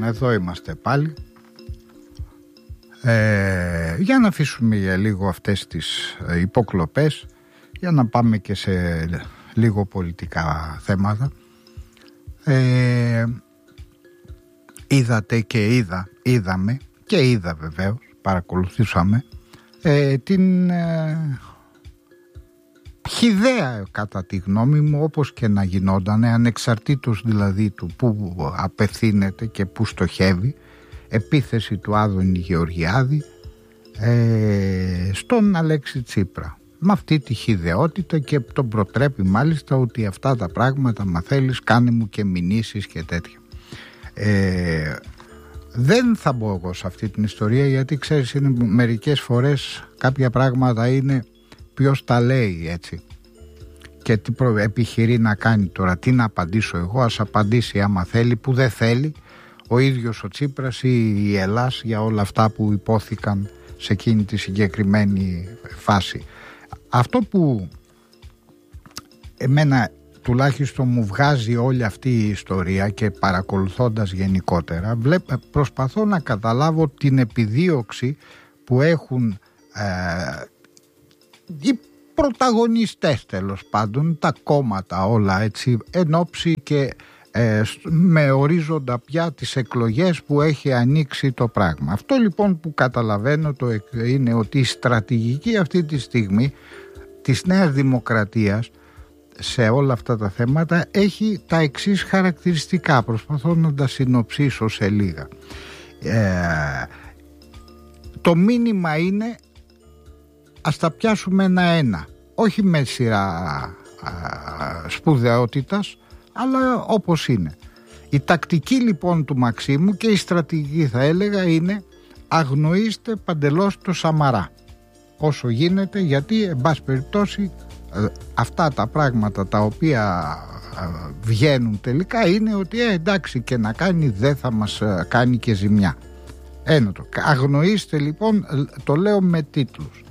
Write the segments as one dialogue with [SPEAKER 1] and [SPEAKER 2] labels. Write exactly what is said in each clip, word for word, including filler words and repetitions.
[SPEAKER 1] Λοιπόν, εδώ είμαστε πάλι ε, για να αφήσουμε για λίγο αυτές τις ε, υποκλοπές, για να πάμε και σε λίγο πολιτικά θέματα. ε, Είδατε και είδα, είδαμε και είδα βεβαίως, παρακολουθήσαμε ε, την ε, χυδαία κατά τη γνώμη μου, όπως και να γινότανε, ανεξαρτήτως δηλαδή του που απευθύνεται και που στοχεύει, επίθεση του Άδωνη Γεωργιάδη ε, στον Αλέξη Τσίπρα, με αυτή τη χυδαιότητα, και τον προτρέπει μάλιστα ότι αυτά τα πράγματα, μα θέλεις κάνε μου και μηνύσεις και τέτοια. ε, δεν θα μπω εγώ σε αυτή την ιστορία, γιατί ξέρεις, είναι μερικές φορές κάποια πράγματα είναι ποιος τα λέει, έτσι, και τι προ... επιχειρεί να κάνει τώρα. Τι να απαντήσω εγώ? Ας απαντήσει άμα θέλει, που δεν θέλει ο ίδιος ο Τσίπρας ή η Ελλάς για όλα αυτά που υπόθηκαν σε εκείνη τη συγκεκριμένη φάση. Αυτό που εμένα τουλάχιστον μου βγάζει όλη αυτή η ιστορία, και παρακολουθώντας γενικότερα, βλέπ, προσπαθώ να καταλάβω την επιδίωξη που έχουν ε, οι πρωταγωνιστές, τέλος πάντων, τα κόμματα όλα, έτσι, εν ώψη και ε, με ορίζοντα πια τις εκλογές που έχει ανοίξει το πράγμα. Αυτό λοιπόν που καταλαβαίνω το, είναι ότι η στρατηγική αυτή τη στιγμή της Νέας Δημοκρατίας σε όλα αυτά τα θέματα έχει τα εξής χαρακτηριστικά. Προσπαθώ να τα συνοψίσω σε λίγα. Ε, το μήνυμα είναι, ας τα πιάσουμε ένα-ένα, όχι με σειρά α, σπουδαιότητας, αλλά όπως είναι. Η τακτική λοιπόν του Μαξίμου και η στρατηγική, θα έλεγα, είναι αγνοήστε παντελώς το Σαμαρά όσο γίνεται, γιατί εν πάση περιπτώσει αυτά τα πράγματα τα οποία βγαίνουν τελικά είναι ότι ε, εντάξει, και να κάνει δεν θα μας κάνει και ζημιά. Ένα το. Αγνοήστε λοιπόν, το λέω με τίτλους.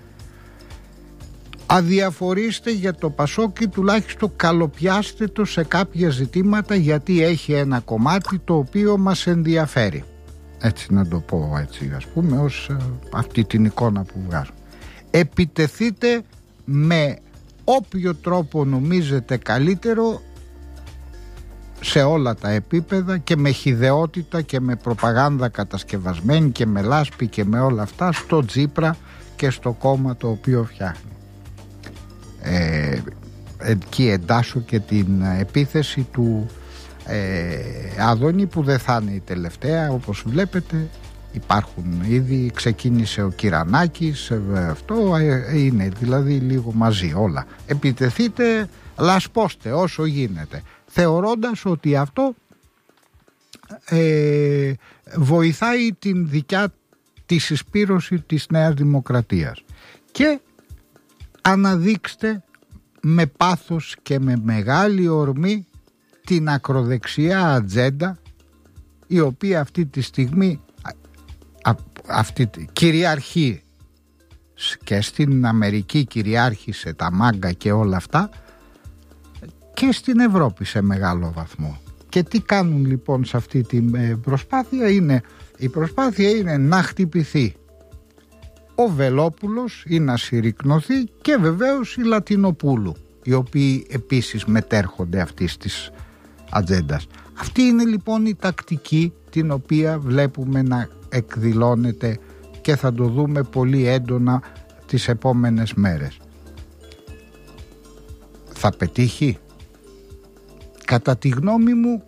[SPEAKER 1] Αδιαφορήστε για το Πασόκι, τουλάχιστον καλοπιάστε το σε κάποια ζητήματα, γιατί έχει ένα κομμάτι το οποίο μας ενδιαφέρει. Έτσι να το πω, έτσι, ας πούμε, ως αυτή την εικόνα που βγάζω. Επιτεθείτε με όποιο τρόπο νομίζετε καλύτερο σε όλα τα επίπεδα, και με χυδαιότητα και με προπαγάνδα κατασκευασμένη και με λάσπη και με όλα αυτά, στο Τσίπρα και στο κόμμα το οποίο φτιάχνει. Ε, εκεί εντάσσω και την επίθεση του ε, Άδωνη, που δεν θα είναι η τελευταία, όπως βλέπετε. Υπάρχουν ήδη, ξεκίνησε ο Κυρανάκης, αυτό είναι δηλαδή λίγο μαζί όλα. Επιτεθείτε, λασπώστε όσο γίνεται, θεωρώντας ότι αυτό ε, βοηθάει την δικιά τη συσπήρωση της Νέας Δημοκρατίας, και αναδείξτε με πάθος και με μεγάλη ορμή την ακροδεξιά ατζέντα, η οποία αυτή τη στιγμή α, αυτή, κυριαρχεί, και στην Αμερική κυριάρχησε τα μάγκα και όλα αυτά, και στην Ευρώπη σε μεγάλο βαθμό. Και τι κάνουν λοιπόν σε αυτή την προσπάθεια? Είναι, η προσπάθεια είναι να χτυπηθεί ο Βελόπουλος ή να συρρικνωθεί, και βεβαίως η Λατινοπούλου, οι οποίοι επίσης μετέρχονται αυτής της ατζέντας. Αυτή είναι λοιπόν η τακτική την οποία βλέπουμε να εκδηλώνεται, και θα το δούμε πολύ έντονα τις επόμενες μέρες. Θα πετύχει? Κατά τη γνώμη μου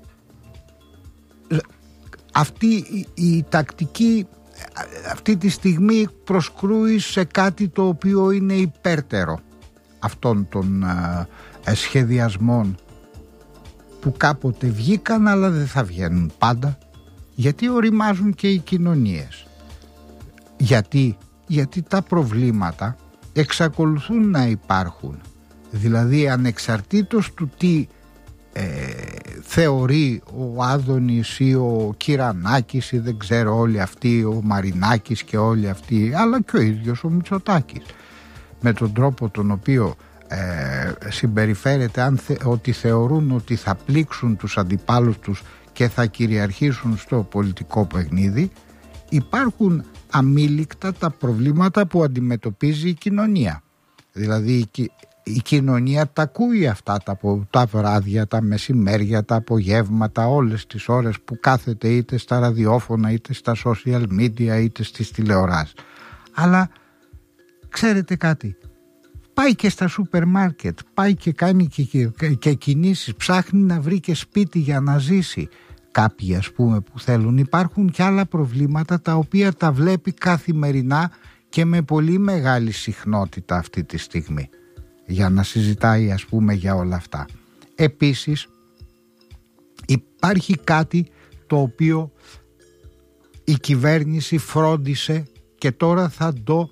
[SPEAKER 1] αυτή η, η τακτική αυτή τη στιγμή προσκρούει σε κάτι το οποίο είναι υπέρτερο αυτών των ε, σχεδιασμών που κάποτε βγήκαν, αλλά δεν θα βγαίνουν πάντα, γιατί οριμάζουν και οι κοινωνίες. Γιατί, γιατί τα προβλήματα εξακολουθούν να υπάρχουν, δηλαδή ανεξαρτήτως του τι ε, θεωρεί ο Άδωνης ή ο Κυρανάκης ή δεν ξέρω όλοι αυτοί, ο Μαρινάκης και όλοι αυτοί, αλλά και ο ίδιος ο Μητσοτάκης, με τον τρόπο τον οποίο ε, συμπεριφέρεται, αν θε, ότι θεωρούν ότι θα πλήξουν τους αντιπάλους τους και θα κυριαρχήσουν στο πολιτικό παιχνίδι, υπάρχουν αμήλικτα τα προβλήματα που αντιμετωπίζει η κοινωνία. Δηλαδή η, η κοινωνία τα ακούει αυτά τα, τα βράδια, τα μεσημέρια, τα απογεύματα, όλες τις ώρες που κάθεται είτε στα ραδιόφωνα, είτε στα social media, είτε στις τηλεοράσεις. Αλλά ξέρετε κάτι, πάει και στα σούπερ μάρκετ, πάει και κάνει και, και, και κινήσεις, ψάχνει να βρει και σπίτι για να ζήσει. Κάποιοι ας πούμε που θέλουν, υπάρχουν και άλλα προβλήματα τα οποία τα βλέπει καθημερινά και με πολύ μεγάλη συχνότητα αυτή τη στιγμή για να συζητάει ας πούμε για όλα αυτά. Επίσης υπάρχει κάτι το οποίο η κυβέρνηση φρόντισε και τώρα θα το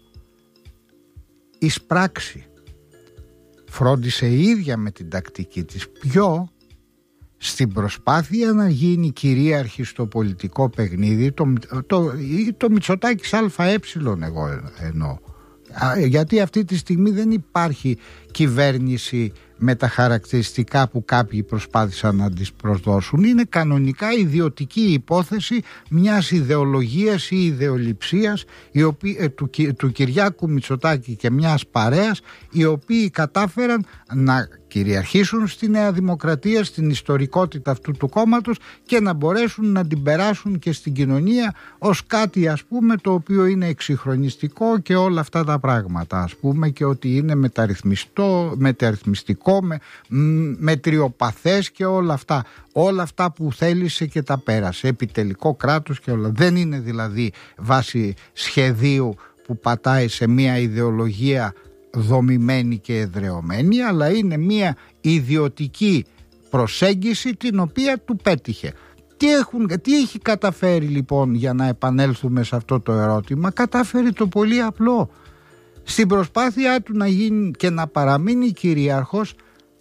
[SPEAKER 1] εισπράξει. Φρόντισε η ίδια με την τακτική της. Ποιο? Στην προσπάθεια να γίνει κυρίαρχη στο πολιτικό παιχνίδι το, το, το Μητσοτάκης ΑΕ, εγώ εννοώ. Γιατί αυτή τη στιγμή δεν υπάρχει κυβέρνηση με τα χαρακτηριστικά που κάποιοι προσπάθησαν να τις προσδώσουν. Είναι κανονικά ιδιωτική υπόθεση μιας ιδεολογίας ή ιδεολειψίας η οποία, του, του Κυριάκου Μητσοτάκη και μιας παρέας, οι οποίοι κατάφεραν να κυριαρχήσουν στη Νέα Δημοκρατία, στην ιστορικότητα αυτού του κόμματος και να μπορέσουν να την περάσουν και στην κοινωνία ως κάτι ας πούμε το οποίο είναι εξυγχρονιστικό και όλα αυτά τα πράγματα ας πούμε, και ότι είναι μεταρρυθμιστό, μεταρρυθμιστικό, με, μετριοπαθές και όλα αυτά. Όλα αυτά που θέλησε και τα πέρασε, επιτελικό κράτος και όλα. Δεν είναι δηλαδή βάση σχεδίου που πατάει σε μια ιδεολογία δομημένη και εδρεωμένη, αλλά είναι μια ιδιωτική προσέγγιση την οποία του πέτυχε. Τι, έχουν, τι έχει καταφέρει λοιπόν, για να επανέλθουμε σε αυτό το ερώτημα? Καταφέρει το πολύ απλό. Στην προσπάθειά του να γίνει και να παραμείνει κυρίαρχος,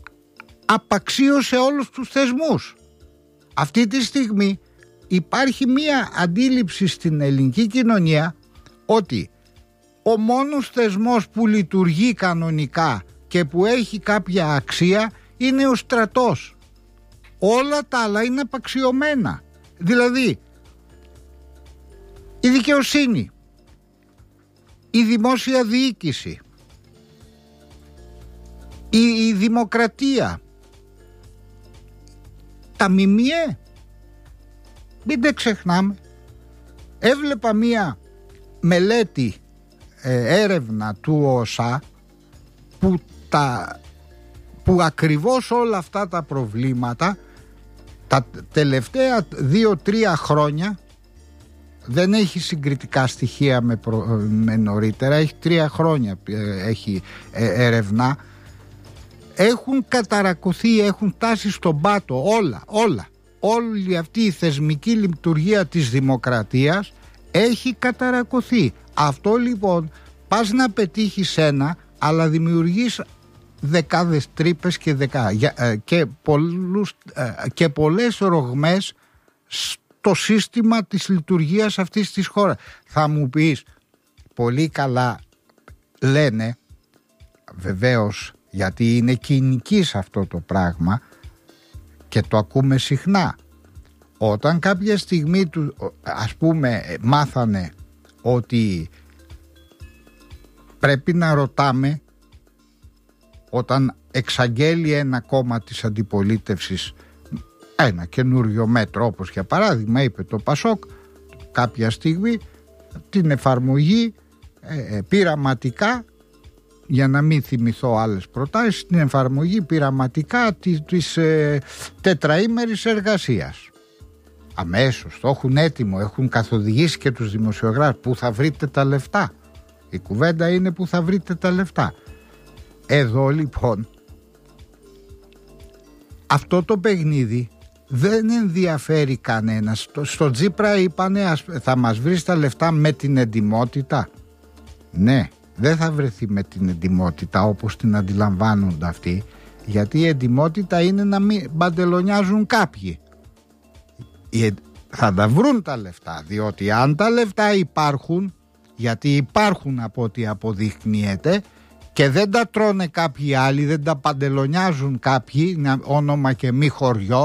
[SPEAKER 1] απαξίωσε όλους τους θεσμούς. Αυτή τη στιγμή υπάρχει μία αντίληψη στην ελληνική κοινωνία ότι ο μόνος θεσμός που λειτουργεί κανονικά και που έχει κάποια αξία είναι ο στρατός. Όλα τα άλλα είναι απαξιωμένα. Δηλαδή η δικαιοσύνη, η δημόσια διοίκηση, η, η δημοκρατία, τα ΜΜΕ. Μην τα ξεχνάμε. Έβλεπα μία μελέτη ε, έρευνα του ΟΣΑ που, τα, που ακριβώς όλα αυτά τα προβλήματα τα τελευταία δύο-τρία χρόνια, δεν έχει συγκριτικά στοιχεία με, προ, με νωρίτερα, έχει τρία χρόνια έχει ε, ερευνά, έχουν καταρακωθεί, έχουν τάσει στον πάτο όλα, όλα. Όλη αυτή η θεσμική λειτουργία της δημοκρατίας έχει καταρακωθεί. Αυτό λοιπόν πας να πετύχεις ένα, αλλά δημιουργείς δεκάδες τρύπες και, δεκα, και, πολλούς, και πολλές ρογμές στο σύστημα της λειτουργίας αυτής της χώρας. Θα μου πεις, πολύ καλά λένε, βεβαίως, γιατί είναι κοινικής αυτό το πράγμα και το ακούμε συχνά. Όταν κάποια στιγμή του, ας πούμε, μάθανε ότι πρέπει να ρωτάμε, όταν εξαγγέλει ένα κόμμα της αντιπολίτευσης ένα καινούριο μέτρο, όπως για παράδειγμα είπε το Πασόκ κάποια στιγμή, την εφαρμογή ε, ε, πειραματικά, για να μην θυμηθώ άλλες προτάσεις, την εφαρμογή πειραματικά της, της ε, τετραήμερης εργασίας. Αμέσως το έχουν έτοιμο, έχουν καθοδηγήσει και τους δημοσιογράφους. Πού θα βρείτε τα λεφτά? Η κουβέντα είναι πού θα βρείτε τα λεφτά. Εδώ λοιπόν αυτό το παιχνίδι δεν ενδιαφέρει κανένα. Στο, στο Τσίπρα είπανε θα μας βρεις τα λεφτά με την εντιμότητα. Ναι, δεν θα βρεθεί με την εντιμότητα όπως την αντιλαμβάνονται αυτοί, γιατί η εντιμότητα είναι να μην μπαντελονιάζουν κάποιοι. Θα τα βρουν τα λεφτά, διότι αν τα λεφτά υπάρχουν, γιατί υπάρχουν από ό,τι αποδεικνύεται, και δεν τα τρώνε κάποιοι άλλοι, δεν τα παντελονιάζουν κάποιοι, όνομα και μη χωριό,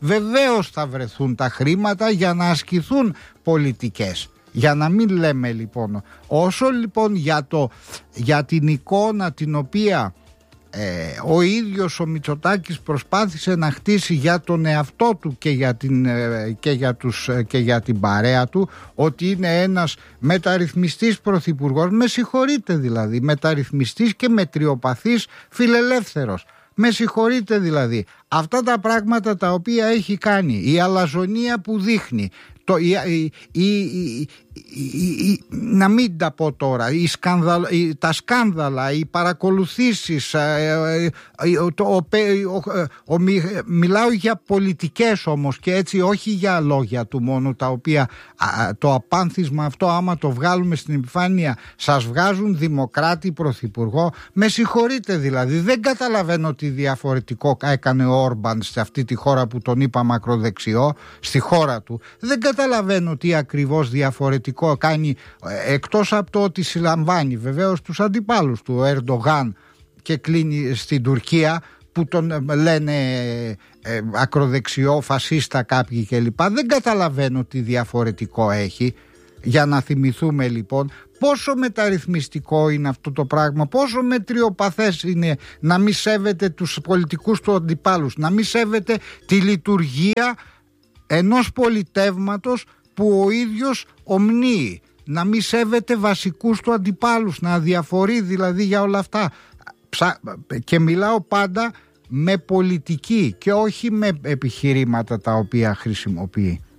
[SPEAKER 1] βεβαίως θα βρεθούν τα χρήματα για να ασκηθούν πολιτικές. Για να μην λέμε λοιπόν, όσο λοιπόν για, το, για την εικόνα την οποία ε, ο ίδιος ο Μητσοτάκης προσπάθησε να χτίσει για τον εαυτό του και για την, ε, και για τους, ε, και για την παρέα του, ότι είναι ένας μεταρρυθμιστής πρωθυπουργός, με συγχωρείτε δηλαδή, μεταρρυθμιστής και μετριοπαθής φιλελεύθερος. Με συγχωρείτε δηλαδή, αυτά τα πράγματα τα οποία έχει κάνει, η αλαζονία που δείχνει, το, η, η, η, η, η, η, να μην τα πω τώρα, η σκανδαλ, η, τα σκάνδαλα, οι παρακολουθήσεις, το, ο, ο, ο, μι, μιλάω για πολιτικές όμως και έτσι, όχι για λόγια του μόνο, τα οποία α, το απάνθισμα αυτό άμα το βγάλουμε στην επιφάνεια σας βγάζουν δημοκράτη πρωθυπουργό. Με συγχωρείτε δηλαδή, δεν καταλαβαίνω τι διαφορετικό έκανε ο Όρμπαν σε αυτή τη χώρα που τον είπα μακροδεξιό, στη χώρα του. Δεν καταλαβαίνω τι ακριβώς διαφορετικό κάνει, εκτός από το ότι συλλαμβάνει βεβαίως τους αντιπάλους του, ο Ερντογάν, και κλείνει στην Τουρκία που τον λένε ε, ακροδεξιό, φασίστα κάποιοι κλπ. Δεν καταλαβαίνω τι διαφορετικό έχει. Για να θυμηθούμε λοιπόν πόσο μεταρρυθμιστικό είναι αυτό το πράγμα, πόσο μετριοπαθές είναι να μην σέβεται τους πολιτικούς του αντιπάλους, να μην σέβεται τη λειτουργία ενός πολιτεύματος που ο ίδιος ομνύει, να μην σέβεται βασικούς του αντιπάλους, να αδιαφορεί δηλαδή για όλα αυτά. Και μιλάω πάντα με πολιτική και όχι με επιχειρήματα τα οποία χρησιμοποιεί.